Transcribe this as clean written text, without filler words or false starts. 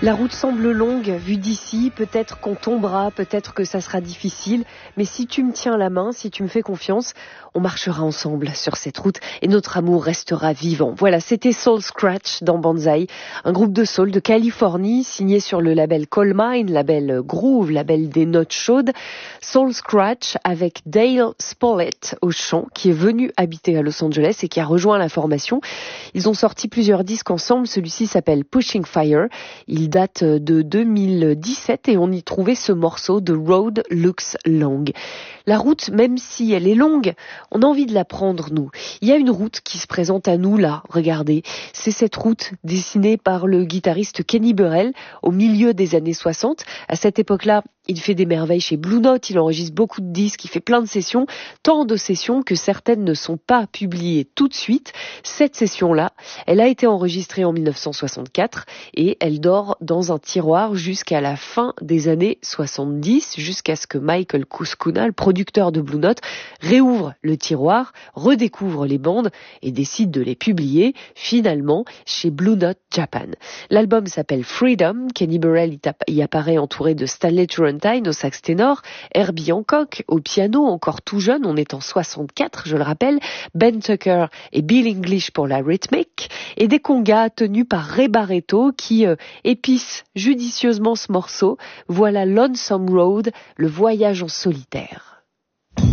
La route semble longue, vue d'ici, peut-être qu'on tombera, peut-être que ça sera difficile, mais si tu me tiens la main, si tu me fais confiance, on marchera ensemble sur cette route et notre amour restera vivant. Voilà, c'était Soul Scratch dans Banzai, un groupe de soul de Californie signé sur le label Coal Mine, label groove, label des notes chaudes. Soul Scratch avec Dale Smollett au chant, qui est venu habiter à Los Angeles et qui a rejoint la formation. Ils ont sorti plusieurs disques ensemble, celui-ci s'appelle Pushing Fire. Il date de 2017 et on y trouvait ce morceau de Road Looks Long. La route, même si elle est longue, on a envie de la prendre, nous. Il y a une route qui se présente à nous, là, regardez. C'est cette route dessinée par le guitariste Kenny Burrell au milieu des années 60. À cette époque-là, il fait des merveilles chez Blue Note, il enregistre beaucoup de disques, il fait plein de sessions, tant de sessions que certaines ne sont pas publiées tout de suite. Cette session-là, elle a été enregistrée en 1964 et elle dort dans un tiroir jusqu'à la fin des années 70, jusqu'à ce que Michael Kuskuna, le producteur de Blue Note, réouvre le tiroir, redécouvre les bandes et décide de les publier, finalement, chez Blue Note Japan. L'album s'appelle Freedom, Kenny Burrell y apparaît entouré de Stanley Turrentine au sax ténor, Herbie Hancock au piano, encore tout jeune, on est en 64, je le rappelle, Ben Tucker et Bill English pour la rythmique, et des congas tenus par Ray Barretto qui épicent judicieusement ce morceau. Voilà Lonesome Road, le voyage en solitaire.